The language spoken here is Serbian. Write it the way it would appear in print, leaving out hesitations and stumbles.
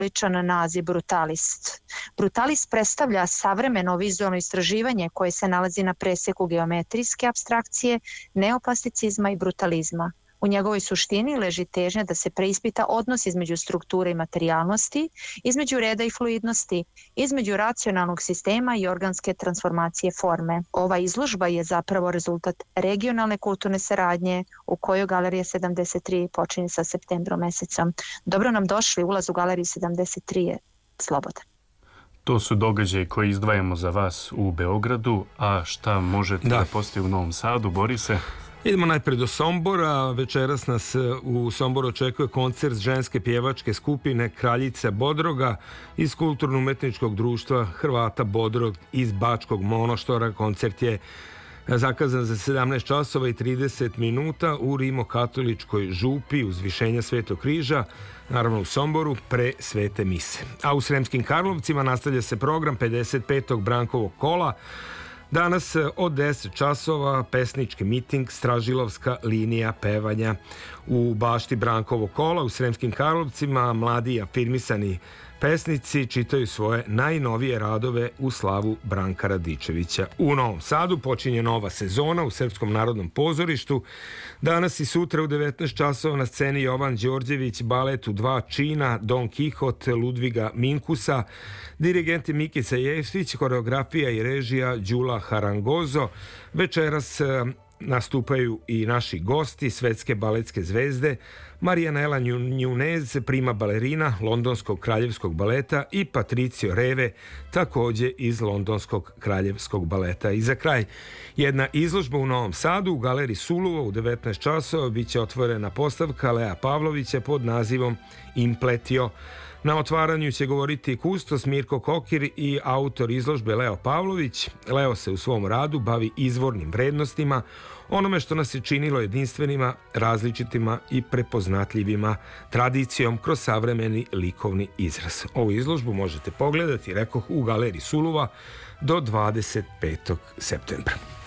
simboličan naziv brutalist. Brutalist predstavlja savremeno vizualno istraživanje koje se nalazi na preseku geometrijske apstrakcije, neoplasticizma i brutalizma. U njegovoj suštini leži težnja da se preispita odnos između strukture i materijalnosti, između reda i fluidnosti, između racionalnog sistema i organske transformacije forme. Ova izložba je zapravo rezultat regionalne kulturne saradnje u kojoj Galerija 73 počinje sa septembrom mesecom. Dobro nam došli, ulaz u Galeriju 73 je slobodan. To su događaje koje izdvajamo za vas u Beogradu, a šta možete da postoji u Novom Sadu, Borise? Idemo najprej do Sombora. Večeras nas u Somboru očekuje koncert ženske pjevačke skupine Kraljice Bodroga iz Kulturno-umetničkog društva Hrvata Bodrog iz Bačkog Monoštora. Koncert je zakazan za 17 časova i 30 minuta u Rimokatoličkoj župi Uzvišenja Svetog križa, naravno u Somboru, pre Svete mise. A u Sremskim Karlovcima nastavlja se program 55. Brankovog kola. Danas od 10 časova pesnički miting, Stražilovska linija pevanja. U bašti Brankovog kola u Sremskim Karlovcima mladi i afirmisani pesnici čitaju svoje najnovije radove u slavu Branka Radičevića. U Novom Sadu počinje nova sezona u Srpskom narodnom pozorištu. Danas i sutra u 19 časova na sceni Jovan Đorđević, balet u 2 čina, Don Kihot Ludviga Minkusa, dirigenti Mikica Jeftić, koreografija i režija Đula Harangozo. Večeras nastupaju i naši gosti, svetske baletske zvezde, Marijanela Njunez, prima balerina Londonskog kraljevskog baleta i Patricio Reve, također iz Londonskog kraljevskog baleta. I za kraj, jedna izložba u Novom Sadu u Galeriji Suluvo u 19 časova bit će otvorena postavka Lea Pavlovića pod nazivom Impletio. Na otvaranju će govoriti kustos Mirko Kokir i autor izložbe Leo Pavlović. Leo se u svom radu bavi izvornim vrednostima, onome što nas je činilo jedinstvenima, različitima i prepoznatljivima, tradicijom kroz savremeni likovni izraz. Ovu izložbu možete pogledati, rekoh, u Galeriji Suluva do 25. septembra.